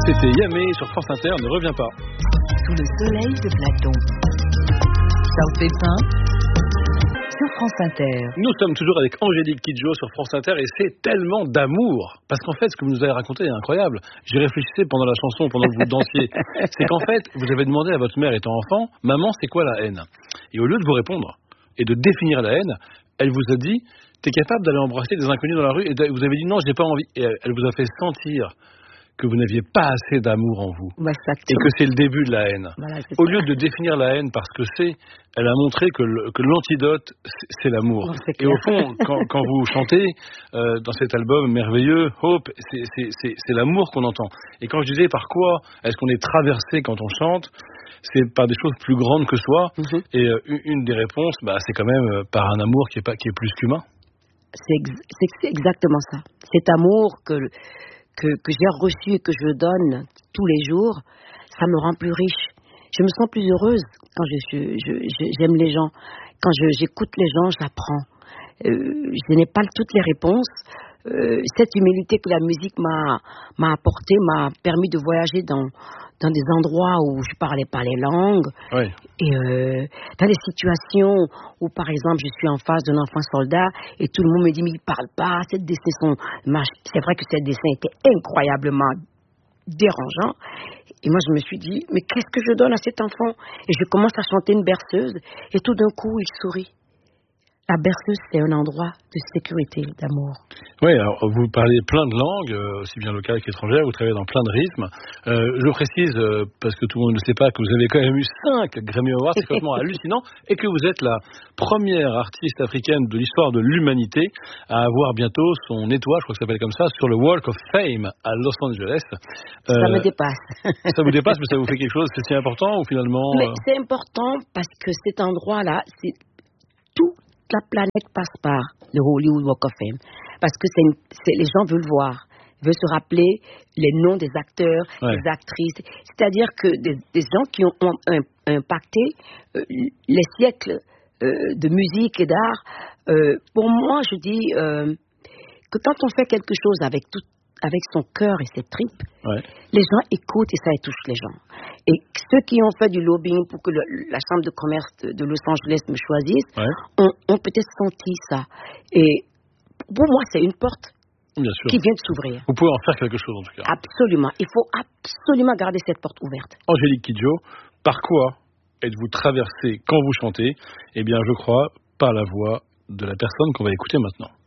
C'était Yamé sur France Inter, ne reviens pas. Sous le soleil de Platon. Charles Pépin sur France Inter. Nous sommes toujours avec Angélique Kidjo sur France Inter et c'est tellement d'amour. Parce qu'en fait, ce que vous nous avez raconté est incroyable. J'y réfléchissais pendant la chanson, pendant que vous dansiez. C'est qu'en fait, vous avez demandé à votre mère étant enfant, maman, c'est quoi la haine? Et au lieu de vous répondre et de définir la haine, elle vous a dit, t'es capable d'aller embrasser des inconnus dans la rue? Et vous avez dit non, j'ai pas envie. Et elle vous a fait sentir que vous n'aviez pas assez d'amour en vous. Et que c'est le début de la haine. Voilà, au lieu de définir la haine parce que c'est, elle a montré que l'antidote, c'est l'amour. Non, et au fond, quand vous chantez dans cet album merveilleux, Hope, c'est l'amour qu'on entend. Et quand je disais par quoi est-ce qu'on est traversé quand on chante, c'est par des choses plus grandes que soi. Mm-hmm. Et une des réponses, c'est quand même par un amour qui est plus qu'humain. C'est exactement ça. Cet amour que j'ai reçu et que je donne tous les jours, ça me rend plus riche. Je me sens plus heureuse quand j'aime les gens. Quand j'écoute les gens, j'apprends. Je n'ai pas toutes les réponses. Cette humilité que la musique m'a apportée m'a permis de voyager dans des endroits où je parlais pas les langues. Oui. Et dans des situations où, par exemple, je suis en face d'un enfant soldat et tout le monde me dit mais il parle pas, c'est vrai que ce dessin était incroyablement dérangeant. Et moi je me suis dit mais qu'est-ce que je donne à cet enfant? Et je commence à chanter une berceuse et tout d'un coup il sourit. La berceuse, c'est un endroit de sécurité, d'amour. Oui, alors vous parlez plein de langues, aussi bien locales qu'étrangères, vous travaillez dans plein de rythmes. Je précise, parce que tout le monde ne sait pas, que vous avez quand même eu 5 Grammy Awards, c'est complètement hallucinant, et que vous êtes la première artiste africaine de l'histoire de l'humanité à avoir bientôt son étoile, je crois que ça s'appelle comme ça, sur le Walk of Fame à Los Angeles. Ça me dépasse. Ça vous dépasse, mais ça vous fait quelque chose, c'est si important ou finalement... Mais c'est important parce que cet endroit-là, c'est tout. La planète passe par le Hollywood Walk of Fame parce que les gens veulent voir, veulent se rappeler les noms des acteurs, des actrices. C'est-à-dire que des gens qui ont impacté les siècles de musique et d'art. Pour moi, je dis que quand on fait quelque chose avec son cœur et ses tripes, les gens écoutent et ça touche les gens. Et ceux qui ont fait du lobbying pour que la Chambre de commerce de Los Angeles me choisisse, ont peut-être senti ça. Et pour moi, c'est une porte qui vient de s'ouvrir. Vous pouvez en faire quelque chose en tout cas. Absolument. Il faut absolument garder cette porte ouverte. Angélique Kidjo, par quoi êtes-vous traversée quand vous chantez? Eh bien, je crois par la voix de la personne qu'on va écouter maintenant.